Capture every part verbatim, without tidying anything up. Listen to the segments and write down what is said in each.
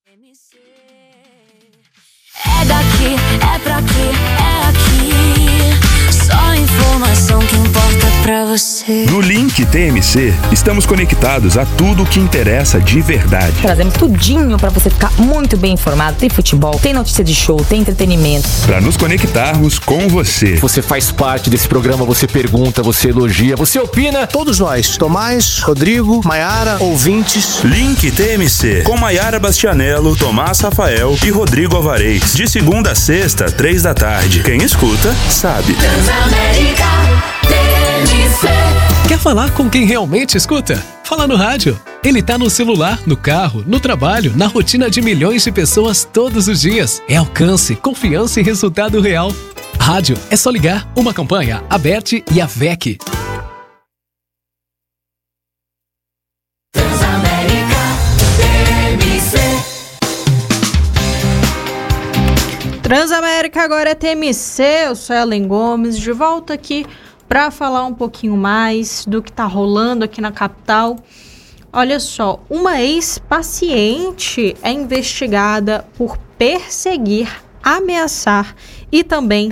É daqui, é pra aqui, é aqui. Só informação que importa pra você. No Link T M C, estamos conectados a tudo o que interessa de verdade. Trazemos tudinho pra você ficar muito bem informado. Tem futebol, tem notícia de show, tem entretenimento. Pra nos conectarmos com você. Você faz parte desse programa, você pergunta, você elogia, você opina. Todos nós, Tomás, Rodrigo, Maiara, ouvintes. Link T M C, com Maiara Bastianello, Tomás Rafael e Rodrigo Alvarez. De segunda a sexta, três da tarde. Quem escuta, sabe. Transamérica T M C. Quer falar com quem realmente escuta? Fala no rádio. Ele tá no celular, no carro, no trabalho, na rotina de milhões de pessoas todos os dias. É alcance, confiança e resultado real. Rádio é só ligar. Uma campanha, a B E R T e a V E C. Transamérica T M C. Transamérica agora é T M C. Eu sou a Ellen Gomes, de volta aqui para falar um pouquinho mais do que está rolando aqui na capital. Olha só, uma ex-paciente é investigada por perseguir, ameaçar e também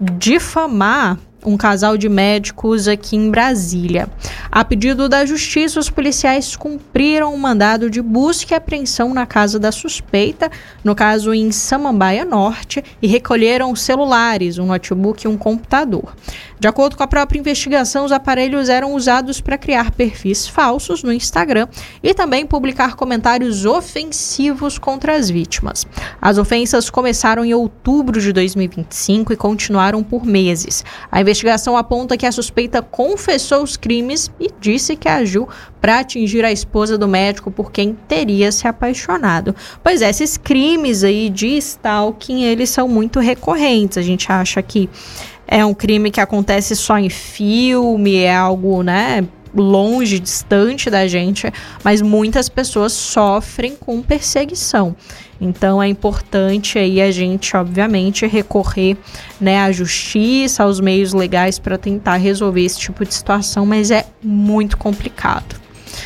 difamar um casal de médicos aqui em Brasília. A pedido da Justiça, os policiais cumpriram um mandado de busca e apreensão na casa da suspeita, no caso em Samambaia Norte, e recolheram celulares, um notebook e um computador. De acordo com a própria investigação, os aparelhos eram usados para criar perfis falsos no Instagram e também publicar comentários ofensivos contra as vítimas. As ofensas começaram em outubro de dois mil e vinte e cinco e continuaram por meses. A investigação aponta que a suspeita confessou os crimes e disse que agiu para atingir a esposa do médico por quem teria se apaixonado. Pois é, esses crimes aí de stalking, eles são muito recorrentes. A gente acha que é um crime que acontece só em filme, é algo, né, longe, distante da gente, mas muitas pessoas sofrem com perseguição. Então é importante aí a gente, obviamente, recorrer, né, à justiça, aos meios legais para tentar resolver esse tipo de situação, mas é muito complicado.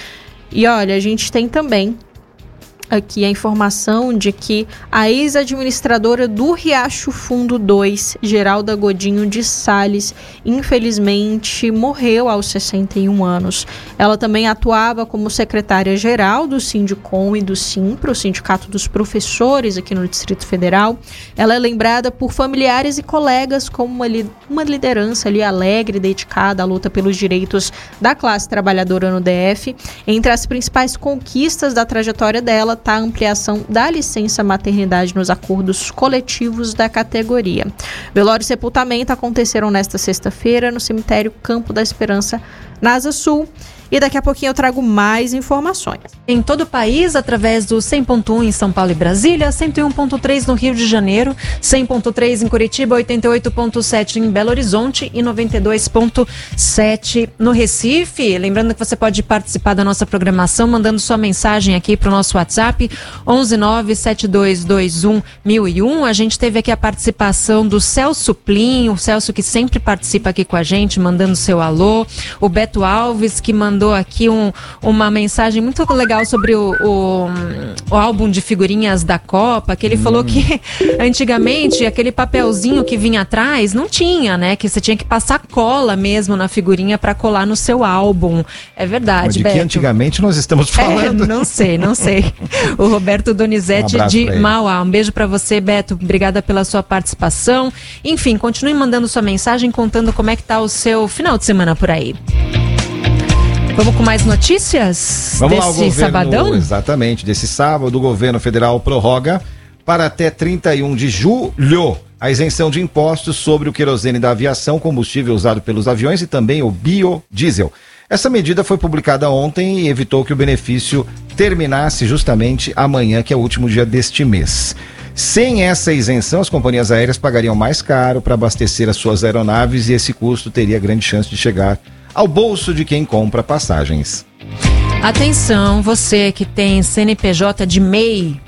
E olha, a gente tem também aqui a informação de que a ex-administradora do Riacho Fundo dois, Geralda Godinho de Sales, infelizmente morreu aos sessenta e um anos. Ela também atuava como secretária-geral do Sindicom e do Simpro, o Sindicato dos Professores aqui no Distrito Federal. Ela é lembrada por familiares e colegas como uma, li- uma liderança ali alegre, dedicada à luta pelos direitos da classe trabalhadora no D F. Entre as principais conquistas da trajetória dela está a ampliação da licença maternidade nos acordos coletivos da categoria. Velório e sepultamento aconteceram nesta sexta-feira no cemitério Campo da Esperança, na Asa Sul. E daqui a pouquinho eu trago mais informações. Em todo o país, através do cem ponto um em São Paulo e Brasília, cento e um ponto três no Rio de Janeiro, cem ponto três em Curitiba, oitenta e oito ponto sete em Belo Horizonte e noventa e dois ponto sete no Recife. Lembrando que você pode participar da nossa programação mandando sua mensagem aqui para o nosso WhatsApp, onze nove sete dois dois um mil e um. A gente teve aqui a participação do Celso Plim, o Celso que sempre participa aqui com a gente, mandando seu alô. O Beto Alves, que mandou mandou aqui um, uma mensagem muito legal sobre o, o, o álbum de figurinhas da Copa, que ele hum. falou que antigamente aquele papelzinho que vinha atrás não tinha, né? Que você tinha que passar cola mesmo na figurinha para colar no seu álbum. É verdade, Mas de Beto. que antigamente nós estamos falando? É, não sei, não sei. O Roberto Donizete um de Mauá. Um beijo para você, Beto. Obrigada pela sua participação. Enfim, continue mandando sua mensagem, contando como é que tá o seu final de semana por aí. Vamos com mais notícias Vamos desse lá, o governo, sabadão? Exatamente, desse sábado, o governo federal prorroga para até trinta e um de julho a isenção de impostos sobre o querosene da aviação, combustível usado pelos aviões, e também o biodiesel. Essa medida foi publicada ontem e evitou que o benefício terminasse justamente amanhã, que é o último dia deste mês. Sem essa isenção, as companhias aéreas pagariam mais caro para abastecer as suas aeronaves e esse custo teria grande chance de chegar ao bolso de quem compra passagens. Atenção, você que tem C N P J de M E I,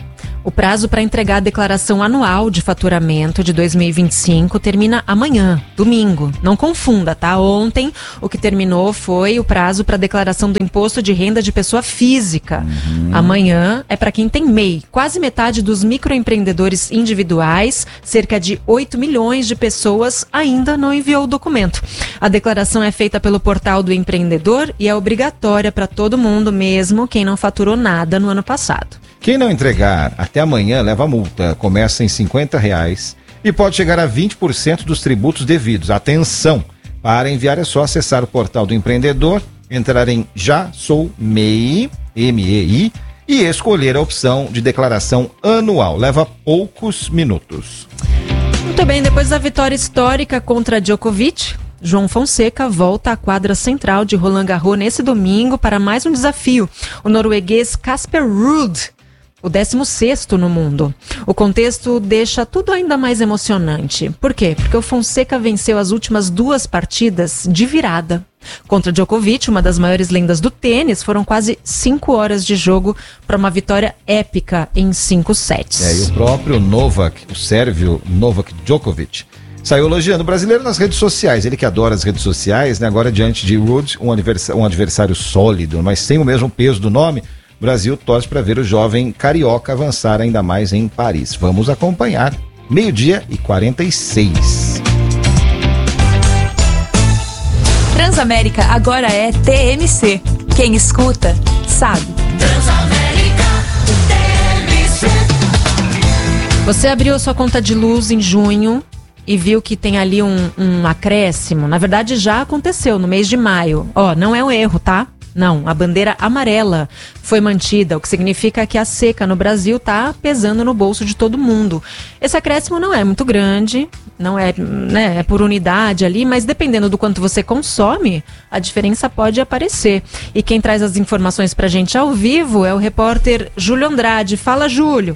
O prazo para entregar a declaração anual de faturamento de dois mil e vinte e cinco termina amanhã, domingo. Não confunda, tá? Ontem, o que terminou foi o prazo para declaração do imposto de renda de pessoa física. Uhum. Amanhã é para quem tem M E I. Quase metade dos microempreendedores individuais, cerca de oito milhões de pessoas, ainda não enviou o documento. A declaração é feita pelo portal do empreendedor e é obrigatória para todo mundo, mesmo quem não faturou nada no ano passado. Quem não entregar até amanhã leva multa, começa em cinquenta reais e pode chegar a vinte por cento dos tributos devidos. Atenção! Para enviar é só acessar o portal do empreendedor, entrar em Já Sou M E I, M E I, e escolher a opção de declaração anual. Leva poucos minutos. Muito bem, depois da vitória histórica contra Djokovic, João Fonseca volta à quadra central de Roland Garros nesse domingo para mais um desafio. O norueguês Casper Ruud, o décimo sexto no mundo. O contexto deixa tudo ainda mais emocionante. Por quê? Porque o Fonseca venceu as últimas duas partidas de virada. Contra Djokovic, uma das maiores lendas do tênis, foram quase cinco horas de jogo para uma vitória épica em cinco sets. É, e o próprio Novak, o sérvio Novak Djokovic, saiu elogiando o brasileiro nas redes sociais. Ele que adora as redes sociais, né? Agora diante de Ruud, um adversário, um adversário sólido, mas sem o mesmo peso do nome, o Brasil torce para ver o jovem carioca avançar ainda mais em Paris. Vamos acompanhar. Meio-dia e quarenta e seis. Transamérica agora é T M C. Quem escuta, sabe. Transamérica, T M C. Você abriu a sua conta de luz em junho e viu que tem ali um, um acréscimo. Na verdade, já aconteceu no mês de maio. Ó, não é um erro, tá? Não, a bandeira amarela foi mantida, o que significa que a seca no Brasil está pesando no bolso de todo mundo. Esse acréscimo não é muito grande, não é, né, é por unidade ali, mas dependendo do quanto você consome, a diferença pode aparecer. E quem traz as informações pra gente ao vivo é o repórter Júlio Andrade. Fala, Júlio.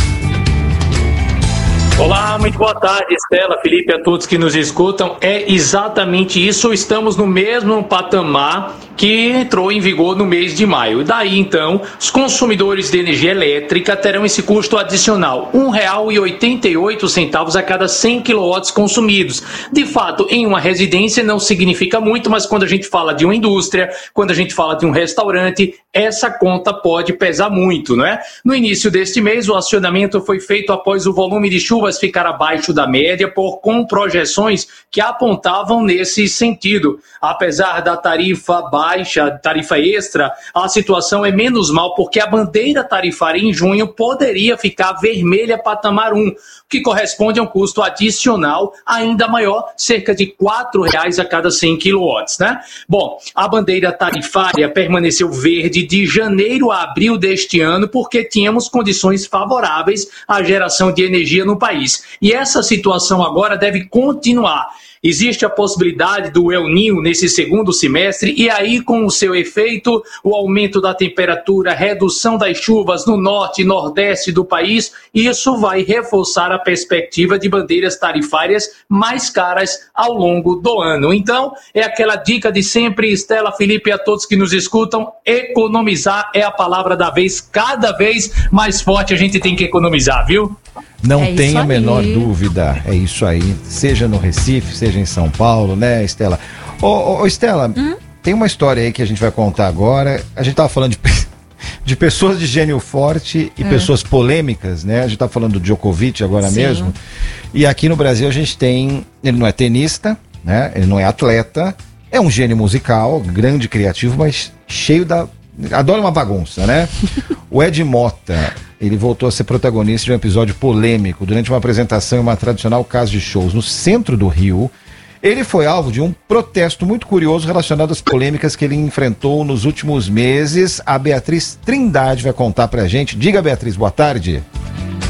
Olá, muito boa tarde, Estela, Felipe, a todos que nos escutam. É exatamente isso, estamos no mesmo patamar que entrou em vigor no mês de maio. E daí, então, os consumidores de energia elétrica terão esse custo adicional, um real e oitenta e oito centavos a cada cem quilowatts consumidos. De fato, em uma residência não significa muito, mas quando a gente fala de uma indústria, quando a gente fala de um restaurante, essa conta pode pesar muito, não é? No início deste mês, o acionamento foi feito após o volume de chuvas ficar abaixo da média, por com projeções que apontavam nesse sentido. Apesar da tarifa baixa, tarifa extra, a situação é menos mal, porque a bandeira tarifária em junho poderia ficar vermelha patamar um, que corresponde a um custo adicional ainda maior, cerca de quatro reais a cada cem quilowatts, né? Bom, a bandeira tarifária permaneceu verde de janeiro a abril deste ano, porque tínhamos condições favoráveis à geração de energia no país. E essa situação agora deve continuar. Existe a possibilidade do El Niño nesse segundo semestre e aí, com o seu efeito, o aumento da temperatura, redução das chuvas no norte e nordeste do país, isso vai reforçar a perspectiva de bandeiras tarifárias mais caras ao longo do ano. Então, é aquela dica de sempre, Estela, Felipe, a todos que nos escutam, economizar é a palavra da vez, cada vez mais forte a gente tem que economizar, viu? Não é tem a menor dúvida, é isso aí, seja no Recife, seja em São Paulo, né, Estela? Ô, ô, ô Estela, hum? tem uma história aí que a gente vai contar agora, a gente tava falando de, de pessoas de gênio forte e é. pessoas polêmicas, né, a gente tá falando do Djokovic agora Sim. mesmo, e aqui no Brasil a gente tem, ele não é tenista, né, ele não é atleta, é um gênio musical, grande criativo, mas cheio da... adora uma bagunça, né? O Ed Mota, ele voltou a ser protagonista de um episódio polêmico durante uma apresentação em uma tradicional casa de shows no centro do Rio. Ele foi alvo de um protesto muito curioso relacionado às polêmicas que ele enfrentou nos últimos meses. A Beatriz Trindade vai contar pra gente. Diga, Beatriz, boa tarde.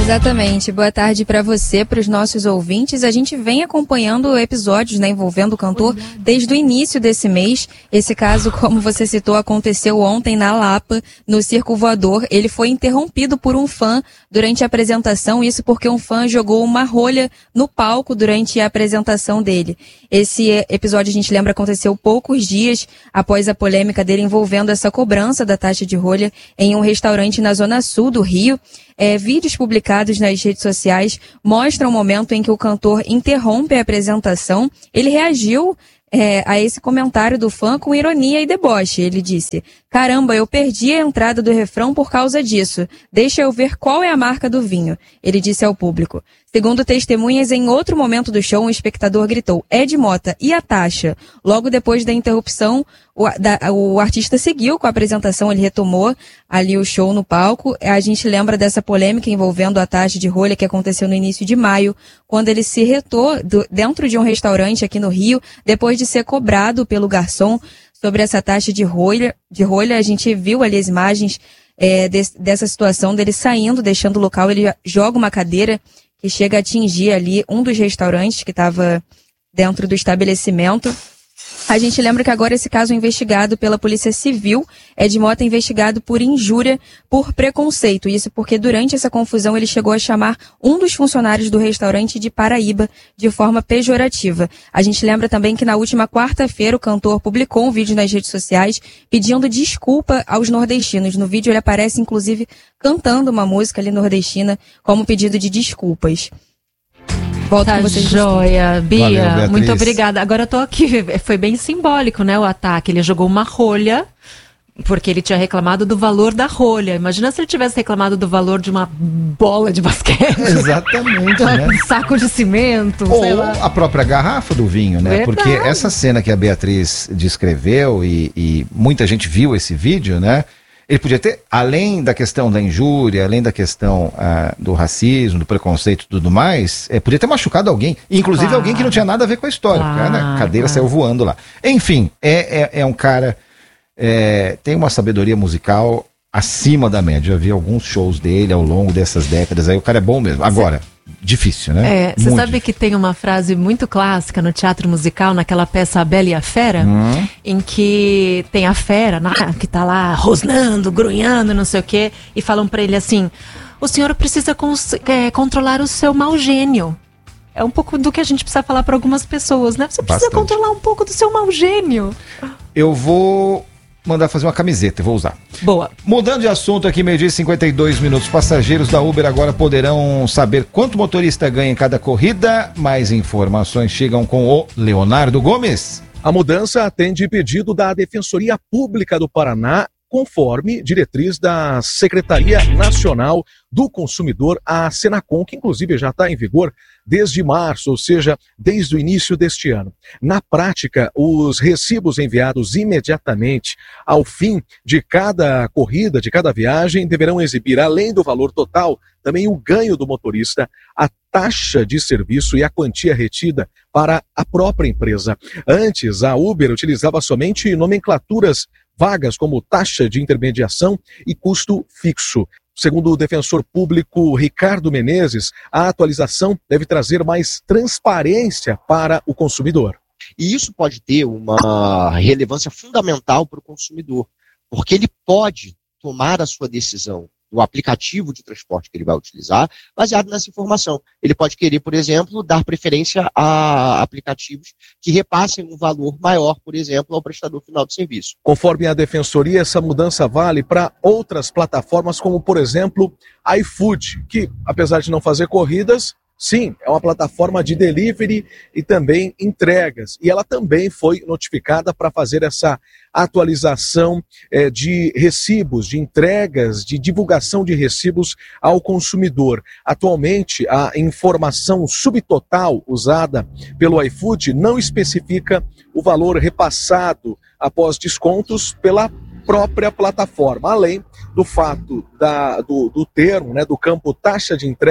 Exatamente. Boa tarde para você, para os nossos ouvintes. A gente vem acompanhando episódios, né, envolvendo o cantor desde o início desse mês. Esse caso, como você citou, aconteceu ontem na Lapa, no Circo Voador. Ele foi interrompido por um fã durante a apresentação, isso porque um fã jogou uma rolha no palco durante a apresentação dele. Esse episódio, a gente lembra, aconteceu poucos dias após a polêmica dele envolvendo essa cobrança da taxa de rolha em um restaurante na zona sul do Rio. É, vídeos publicados nas redes sociais mostram o momento em que o cantor interrompe a apresentação. Ele reagiu é, a esse comentário do fã com ironia e deboche. Ele disse: "Caramba, eu perdi a entrada do refrão por causa disso. Deixa eu ver qual é a marca do vinho", ele disse ao público. Segundo testemunhas, em outro momento do show, um espectador gritou: "Ed Mota, e a taxa?". Logo depois da interrupção, o, da, o artista seguiu com a apresentação, ele retomou ali o show no palco. A gente lembra dessa polêmica envolvendo a taxa de rolha que aconteceu no início de maio, quando ele se retou do, dentro de um restaurante aqui no Rio, depois de ser cobrado pelo garçom sobre essa taxa de rolha. De rolha, a gente viu ali as imagens é, de, dessa situação dele saindo, deixando o local. Ele joga uma cadeira que chega a atingir ali um dos restaurantes que estava dentro do estabelecimento. A gente lembra que agora esse caso é investigado pela Polícia Civil. Ed Mota é investigado por injúria por preconceito. Isso porque durante essa confusão ele chegou a chamar um dos funcionários do restaurante de Paraíba de forma pejorativa. A gente lembra também que na última quarta-feira o cantor publicou um vídeo nas redes sociais pedindo desculpa aos nordestinos. No vídeo ele aparece inclusive cantando uma música ali nordestina como pedido de desculpas. Volto tá com vocês. Joia, Bia, Valeu, muito obrigada. Agora eu tô aqui, foi bem simbólico, né, o ataque. Ele jogou uma rolha, porque ele tinha reclamado do valor da rolha. Imagina se ele tivesse reclamado do valor de uma bola de basquete. Exatamente, né? Um saco de cimento, Ou sei lá. a própria garrafa do vinho, né? Verdade. Porque essa cena que a Beatriz descreveu e, e muita gente viu esse vídeo, né? Ele podia ter, além da questão da injúria, além da questão ah, do racismo, do preconceito e tudo mais, é, podia ter machucado alguém, inclusive Claro. alguém que não tinha nada a ver com a história, porque Claro, a cadeira claro. saiu voando lá. Enfim, é, é, é um cara, é, tem uma sabedoria musical acima da média. Eu vi alguns shows dele ao longo dessas décadas, aí o cara é bom mesmo. Agora, difícil, né? É, você Muito sabe que tem uma frase muito clássica no teatro musical, naquela peça A Bela e a Fera, Hum. em que tem a fera, né, que tá lá rosnando, grunhando, não sei o quê, e falam pra ele assim: o senhor precisa cons- é, controlar o seu mau gênio. É um pouco do que a gente precisa falar para algumas pessoas, né? Você precisa Bastante. controlar um pouco do seu mau gênio. Eu vou mandar fazer uma camiseta, eu vou usar. Boa. Mudando de assunto aqui, meio-dia e cinquenta e dois minutos. Passageiros da Uber agora poderão saber quanto o motorista ganha em cada corrida. Mais informações chegam com o Leonardo Gomes. A mudança atende pedido da Defensoria Pública do Paraná, conforme diretriz da Secretaria Nacional do Consumidor, a Senacom, que inclusive já está em vigor desde março, ou seja, desde o início deste ano. Na prática, os recibos enviados imediatamente ao fim de cada corrida, de cada viagem, deverão exibir, além do valor total, também o ganho do motorista, a taxa de serviço e a quantia retida para a própria empresa. Antes, a Uber utilizava somente nomenclaturas vagas como taxa de intermediação e custo fixo. Segundo o defensor público Ricardo Menezes, a atualização deve trazer mais transparência para o consumidor. E isso pode ter uma relevância fundamental para o consumidor, porque ele pode tomar a sua decisão do aplicativo de transporte que ele vai utilizar, baseado nessa informação. Ele pode querer, por exemplo, dar preferência a aplicativos que repassem um valor maior, por exemplo, ao prestador final de serviço. Conforme a Defensoria, essa mudança vale para outras plataformas, como, por exemplo, iFood, que, apesar de não fazer corridas, sim, é uma plataforma de delivery e também entregas. E ela também foi notificada para fazer essa atualização eh, de recibos, de entregas, de divulgação de recibos ao consumidor. Atualmente, a informação subtotal usada pelo iFood não especifica o valor repassado após descontos pela própria plataforma, além do fato da, do, do termo, né, do campo taxa de entrega,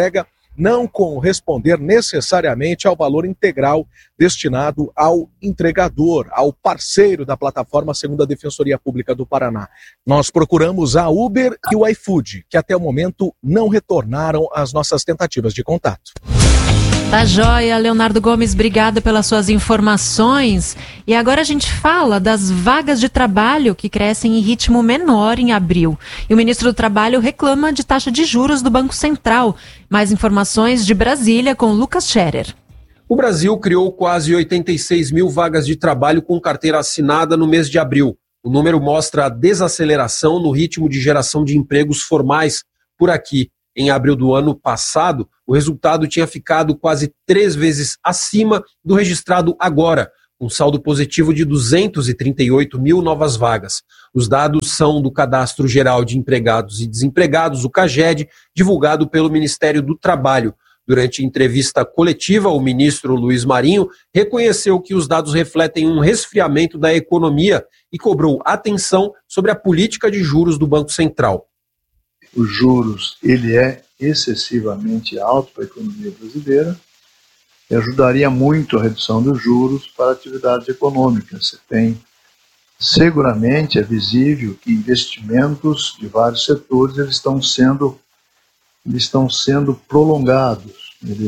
não corresponder necessariamente ao valor integral destinado ao entregador, ao parceiro da plataforma, segundo a Defensoria Pública do Paraná. Nós procuramos a Uber e o iFood, que até o momento não retornaram às nossas tentativas de contato. Tá joia, Leonardo Gomes, obrigada pelas suas informações. E agora a gente fala das vagas de trabalho que crescem em ritmo menor em abril. E o ministro do Trabalho reclama de taxa de juros do Banco Central. Mais informações de Brasília com Lucas Scherer. O Brasil criou quase oitenta e seis mil vagas de trabalho com carteira assinada no mês de abril. O número mostra a desaceleração no ritmo de geração de empregos formais por aqui. Em abril do ano passado, o resultado tinha ficado quase três vezes acima do registrado agora, um saldo positivo de duzentos e trinta e oito mil novas vagas. Os dados são do Cadastro Geral de Empregados e Desempregados, o CAGED, divulgado pelo Ministério do Trabalho. Durante entrevista coletiva, o ministro Luiz Marinho reconheceu que os dados refletem um resfriamento da economia e cobrou atenção sobre a política de juros do Banco Central. Os juros, ele é excessivamente alto para a economia brasileira e ajudaria muito a redução dos juros para a atividade econômica. Você tem, seguramente é visível que investimentos de vários setores eles estão sendo, eles estão sendo prolongados. Ele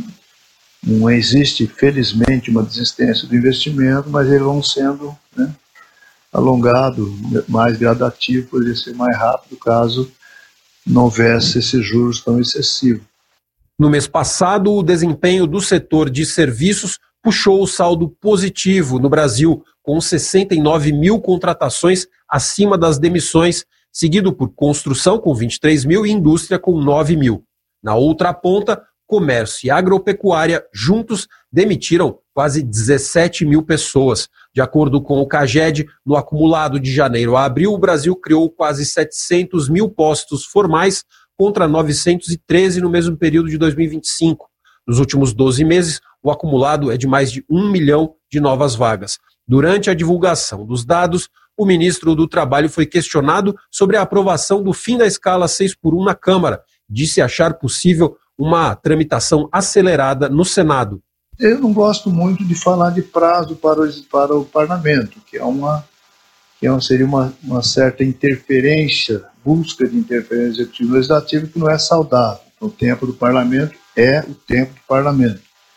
não, não existe, felizmente, uma desistência do investimento, mas eles vão sendo, né, alongados, mais gradativo, poderia ser mais rápido caso não houvesse esses juros tão excessivos. No mês passado, o desempenho do setor de serviços puxou o saldo positivo no Brasil, com sessenta e nove mil contratações acima das demissões, seguido por construção com vinte e três mil e indústria com nove mil. Na outra ponta, comércio e agropecuária juntos demitiram quase dezessete mil pessoas. De acordo com o CAGED, no acumulado de janeiro a abril, o Brasil criou quase setecentos mil postos formais contra novecentos e treze no mesmo período de dois mil e vinte e cinco. Nos últimos doze meses, o acumulado é de mais de um milhão de novas vagas. Durante a divulgação dos dados, o ministro do Trabalho foi questionado sobre a aprovação do fim da escala seis por um na Câmara. Disse achar possível uma tramitação acelerada no Senado. Eu não gosto muito de falar de prazo para o, para o parlamento, que, é uma, que é uma, seria uma, uma certa interferência, busca de interferência executiva legislativa que não é saudável. Então, o tempo do parlamento é o tempo do parlamento.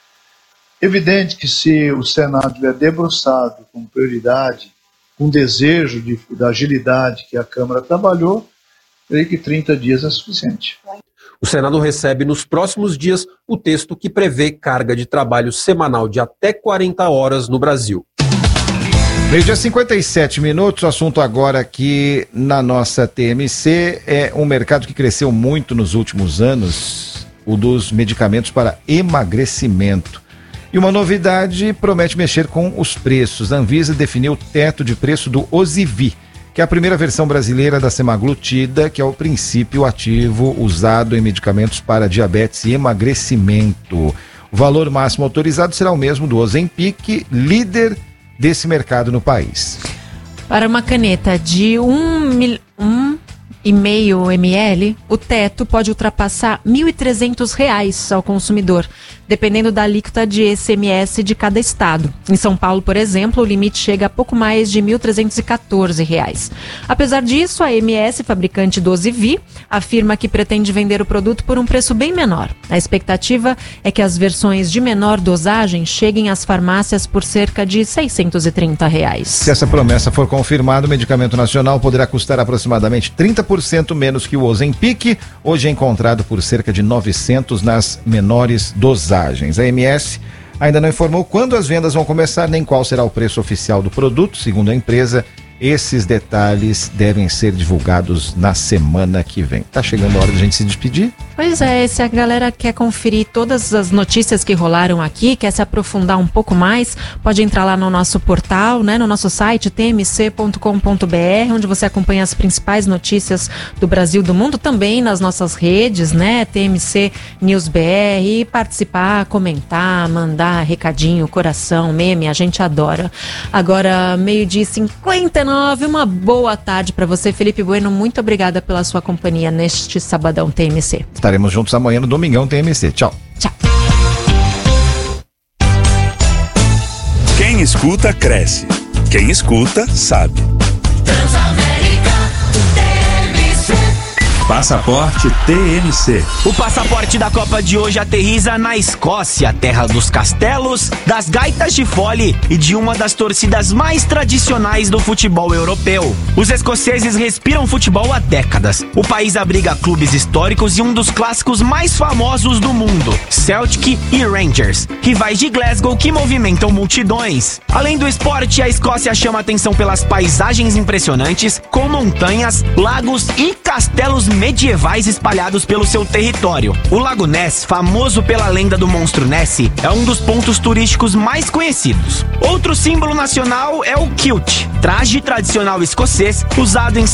Evidente que se o Senado tiver debruçado com prioridade, com desejo de, da agilidade que a Câmara trabalhou, creio que trinta dias é suficiente. O Senado recebe nos próximos dias o texto que prevê carga de trabalho semanal de até quarenta horas no Brasil. Meio-dia cinquenta e sete minutos, o assunto agora aqui na nossa T M C é um mercado que cresceu muito nos últimos anos, o dos medicamentos para emagrecimento. E uma novidade promete mexer com os preços. A Anvisa definiu o teto de preço do Ozivy, que é a primeira versão brasileira da semaglutida, que é o princípio ativo usado em medicamentos para diabetes e emagrecimento. O valor máximo autorizado será o mesmo do Ozempic, líder desse mercado no país. Para uma caneta de um, mil, um e meio ml, o teto pode ultrapassar mil e trezentos reais ao consumidor, dependendo da alíquota de I C M S de cada estado. Em São Paulo, por exemplo, o limite chega a pouco mais de mil trezentos e quatorze reais. Apesar disso, a M S, fabricante do Ozivy, afirma que pretende vender o produto por um preço bem menor. A expectativa é que as versões de menor dosagem cheguem às farmácias por cerca de seiscentos e trinta reais. Se essa promessa for confirmada, o medicamento nacional poderá custar aproximadamente trinta por cento menos que o Ozempic, hoje é encontrado por cerca de novecentos nas menores dosagens. A M S ainda não informou quando as vendas vão começar, nem qual será o preço oficial do produto. Segundo a empresa, esses detalhes devem ser divulgados na semana que vem. Tá chegando a hora de a gente se despedir? Pois é, se a galera quer conferir todas as notícias que rolaram aqui, quer se aprofundar um pouco mais, pode entrar lá no nosso portal, né, no nosso site t m c ponto com ponto b r, onde você acompanha as principais notícias do Brasil e do mundo, também nas nossas redes, né, T M C News B R, e participar, comentar, mandar recadinho, coração, meme, a gente adora. Agora, meio-dia e cinquenta e nove, uma boa tarde para você, Felipe Bueno, muito obrigada pela sua companhia neste sabadão T M C. Estaremos juntos amanhã no Domingão T M C. Tchau. Tchau. Quem escuta, cresce. Quem escuta, sabe. Passaporte T M C. O passaporte da Copa de hoje aterriza na Escócia, terra dos castelos, das gaitas de fole e de uma das torcidas mais tradicionais do futebol europeu. Os escoceses respiram futebol há décadas. O país abriga clubes históricos e um dos clássicos mais famosos do mundo, Celtic e Rangers, rivais de Glasgow que movimentam multidões. Além do esporte, a Escócia chama atenção pelas paisagens impressionantes, com montanhas, lagos e castelos medievais espalhados pelo seu território. O Lago Ness, famoso pela lenda do monstro Nessie, é um dos pontos turísticos mais conhecidos. Outro símbolo nacional é o kilt, traje tradicional escocês usado em